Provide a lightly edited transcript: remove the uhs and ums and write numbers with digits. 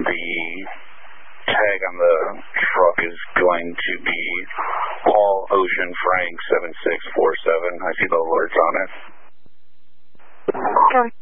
the tag on the truck is going to be Paul Ocean Frank 7647. I see the alerts on it. Okay.